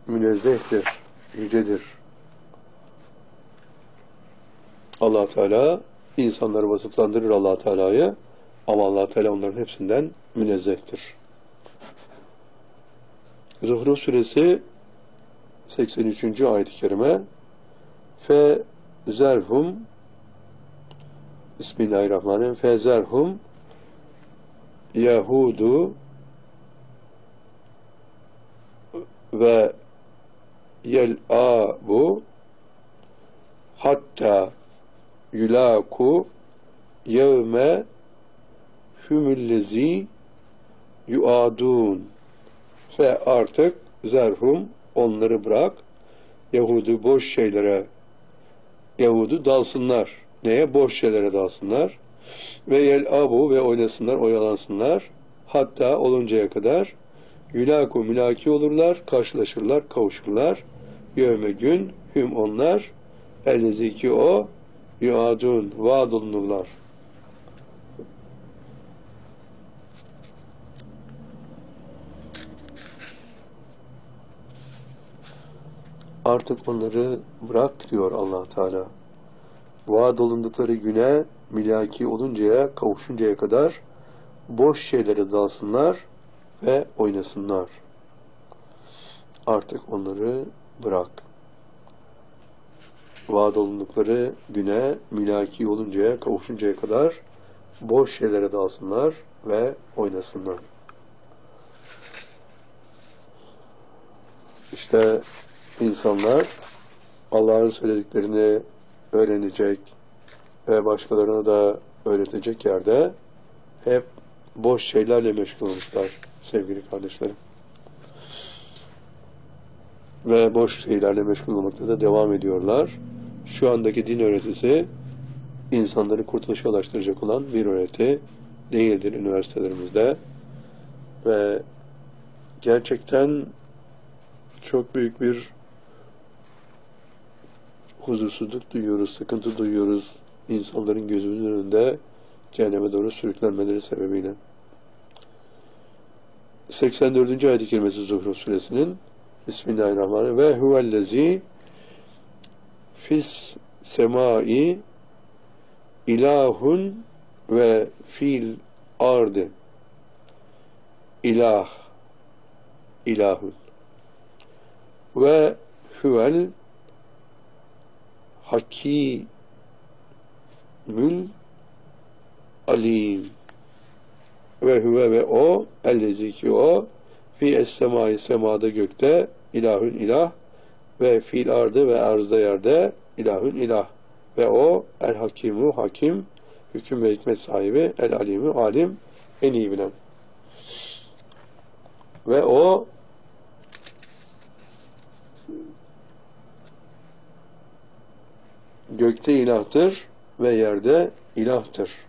münezzehtir, yücedir. Allah Teala insanları vasıflandırır Allah Teala'yı, ama Allah Teala onların hepsinden münezzehtir. Zuhruf suresi 83. ayet-i kerime fe zerhum Bismillahirrahmanirrahim fe zerhum Yahudu ve yel'abu hatta yulaku yevme hümüllezi yuadun ve artık zerhum onları bırak, Yahudu boş şeylere, Yahudu dalsınlar. Neye? Boş şeylere dalsınlar. Ve yel'abu ve oynasınlar, oyalansınlar. Hatta oluncaya kadar yülaku mülaki olurlar, karşılaşırlar, kavuşurlar. Yevme gün hüm onlar ellezi ki o yuadun vaad olunurlar. Artık onları bırak diyor Allah Teala. Vaad olundukları güne mülaki oluncaya, kavuşuncaya kadar boş şeylere dalsınlar ve oynasınlar. Artık onları bırak. Vaad olundukları güne mülaki oluncaya, kavuşuncaya kadar boş şeylere dalsınlar ve oynasınlar. İşte insanlar Allah'ın söylediklerini öğrenecek ve başkalarına da öğretecek yerde hep boş şeylerle meşgul olmuşlar sevgili kardeşlerim. Ve boş şeylerle meşgul olmakta da devam ediyorlar. Şu andaki din öğretisi insanları kurtuluşa ulaştıracak olan bir öğreti değildir üniversitelerimizde. Ve gerçekten çok büyük bir huzursuzluk duyuyoruz, sıkıntı duyuyoruz insanların gözümüzün önünde cehenneme doğru sürüklenmeleri sebebiyle. 84. ayet-i kerimesi Zuhruf suresinin Bismillahirrahmanirrahim ve huvellezi fis semai ilahun ve fil ardı ilahun ve huvel hakimül alim ve huve ve o ellezi ki o fi es-semai semada gökte ilahün ilah ve fil ardı ve arzda yerde ilahün ilah ve o el hakimu hakim hüküm ve hikmet sahibi el alimu alim en iyi bilen ve o gökte ilahtır ve yerde ilahtır.